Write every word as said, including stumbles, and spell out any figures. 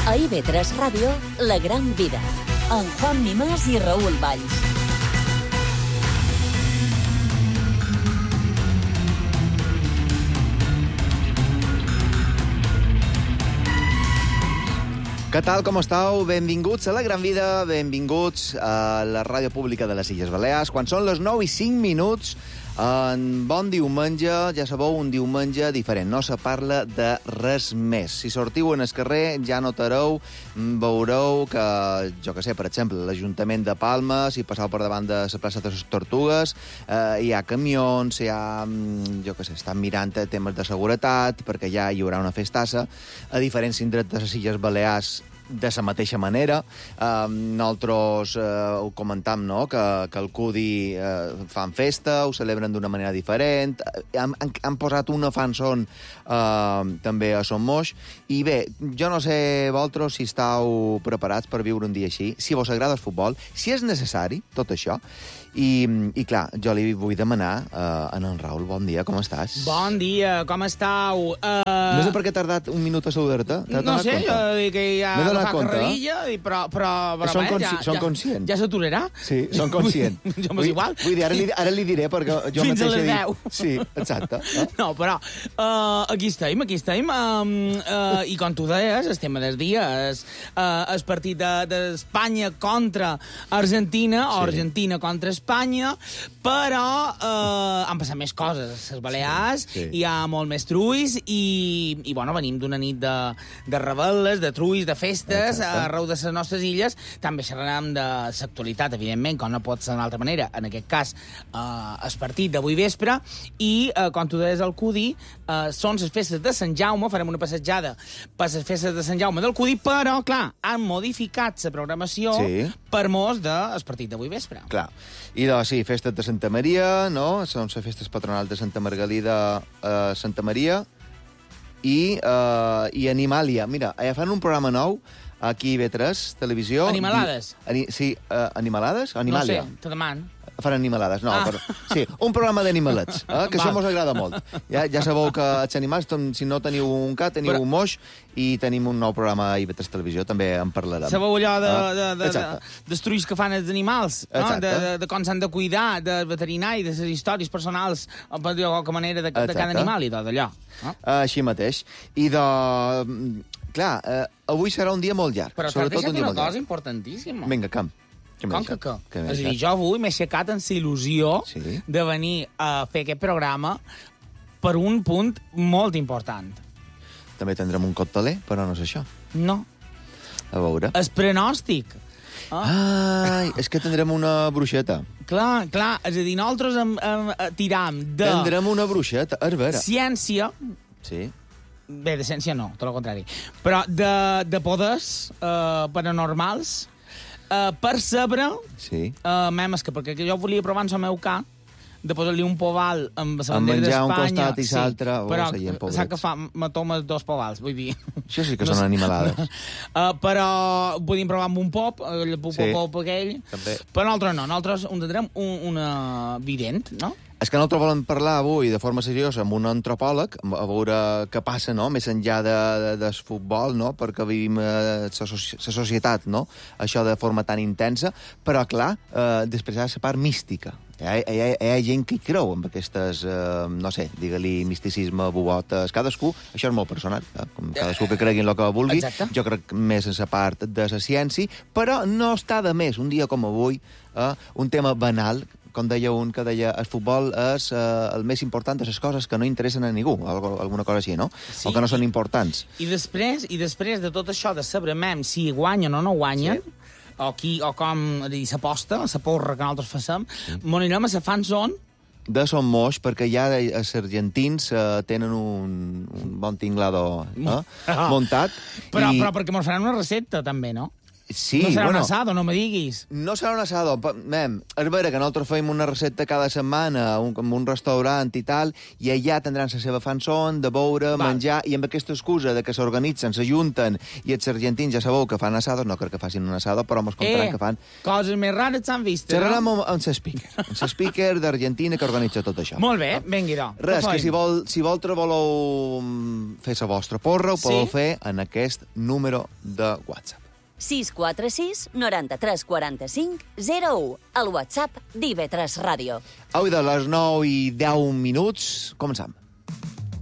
A I V tres Ràdio, La Gran Vida, amb Juan Mimás i Raül Valls. Què tal, com estàu? Benvinguts a La Gran Vida, benvinguts a la ràdio pública de les Illes Balears. Quan són les nou i cinc minuts, en bon diumenge, ja sabeu, un diumenge diferent. No se parla de res més. Si sortiu en el carrer, ja notareu, veureu que, jo que sé, per exemple, l'Ajuntament de Palma, si passeu per davant de la plaça de les Tortugues, eh, hi ha camions, hi ha, jo que sé, estan mirant temes de seguretat, perquè ja hi haurà una festassa, a diferents indrets de les Illes Balears, de la mateixa manera. Eh, nosaltres eh, ho comentam, no?, que, que el Cudi eh, fan festa, ho celebren d'una manera diferent, han, han, han posat una fanson eh, també a Son Moix, i bé, jo no sé vosaltres si estàu preparats per viure un dia així, si vos agrada el futbol, si és necessari tot això. I, i clar, jo li vull demanar uh, a en Raül, bon dia, com estàs? Bon dia, com estàu? Uh... No sé per què ha tardat un minut a saludar-te. No sé, jo dic que ja no fa carrerilla, però, però, però són, bé, consci ja, són ja, conscients. Ja s'aturarà? Sí, són conscients. Jo m'és igual. Vull dir, ara li, ara li diré, perquè jo Fins mateix a les he dit... deu. Sí, exacte. Eh? No, però uh, aquí estem, aquí estem. Um, uh, I com tu deies, el tema del dia és uh, el partit d'Espanya de, contra Argentina, o sí. Argentina contra Espanya, però eh, han passat més coses a les Balears, sí, sí. Hi ha molt més trulls i, i bueno, venim d'una nit de, de rebel·les, de trulls, de festes. Exacte. Arreu de les nostres illes. També xerrarem de l'actualitat, evidentment, com no pot ser d'una altra manera, en aquest cas eh, el partit d'avui vespre, i eh, com tu deies al Cudi, eh, són les festes de Sant Jaume, farem una passejada per les festes de Sant Jaume del Cudi, però, clar, han modificat la programació, sí, per mos del partit d'avui vespre. Clar. I doncs, sí, festes de Santa Maria, no? Són les festes patronals de Santa Margalida a eh, Santa Maria, i, eh, i Animàlia. Mira, ja fan un programa nou aquí a I V tres, televisió. Animalades. Ani sí, uh, Animalades? Animàlia. No sé, te deman. Fan animalades, no. Ah. Però, sí, un programa d'animalets, eh, que Va. Això mos agrada molt. Ja, ja sabeu que els animals, si no teniu un cat, teniu Però... un moix, i tenim un nou programa a I V tres Televisió, també en parlarem. Sabeu allò de, de, de, de, dels trulls que fan els animals, no? de, de, de com s'han de cuidar, del veterinari, de les històries personals, per dir-ho de qualque manera, de, de cada animal i tot allò. No? Així mateix. I de... Clar, eh, avui serà un dia molt llarg. Però t'has deixat una cosa importantíssima. Vinga, camp. Com que què? És a dir, jo avui m'he aixecat amb la il·lusió, sí, de venir a fer aquest programa per un punt molt important. També tindrem un cocteler, però no és això. No. A veure. El pronòstic. Ah. Ai, és que tindrem una bruixeta. Clar, clar, és a dir, nosaltres em, em, tiram de... Tindrem una bruixeta, és vera. Ciència. Sí. Bé, de ciència no, tot el contrari. Però de, de poders eh, paranormals... Uh, per saber, sí, uh, memes, que perquè jo volia provar en el meu ca, de posar-li un poval amb la bandera d'Espanya. Un costat i l'altre, sí, però saps que fa, me tomes dos povals, vull dir. Això sí que no són animalades. Uh, però podíem provar amb un pop, el pop, sí, pop aquell, també. Però nosaltres no, nosaltres un tindrem un, una vident, no? És que nosaltres volem parlar avui de forma seriosa amb un antropòleg, a veure què passa, no?, més enllà de, de, del futbol, no?, perquè vivim la soci societat, no?, això de forma tan intensa, però, clar, eh, després hi ha la part mística. Hi ha, hi, ha, hi ha gent que hi creu amb aquestes, eh, no sé, digue-li misticisme, bubotes, cadascú, això és molt personal, eh? Com cadascú que cregui en el que vulgui. Exacte. Jo crec més en la part de la ciència, però no està de més, un dia com avui, eh, un tema banal, com deia un que deia el futbol és eh, el més important de les coses que no interessen a ningú, alguna cosa així, no? Sí. O que no són importants. I després, i després de tot això de saber si guanyen o no guanyen, sí, o, qui, o com s'aposta, la porra que nosaltres facem, sí, m'anirem a la fanzone de Son Moix, perquè ja els argentins eh, tenen un, un bon tinglado eh, muntat. Però, i... però perquè mos faran una recepta, també, no? Sí, no serà bueno, un asado, no me diguis. No serà un asado. Pa- Mem, és vera que nosaltres fem una recepta cada setmana un, en un restaurant i tal, i allà tindran la seva fanson de beure, Val. menjar, i amb aquesta excusa de que s'organitzen, s'ajunten, i els argentins ja sabeu que fan asados, no crec que facin un asado, però mos contaran Eh, que fan. coses més rares s'han vist, Xerrarem no? amb, amb l'speaker, amb l'speaker d'Argentina que organitza tot això. Molt bé, vengui, do. Res, que si, vol, si vosaltres voleu mm, fer la vostra porra, ho Sí? podeu fer en aquest número de WhatsApp. sis quatre sis noranta tres quaranta cinc zero u. El WhatsApp d'I V tres Ràdio. Avui de les nou i deu minuts, començam.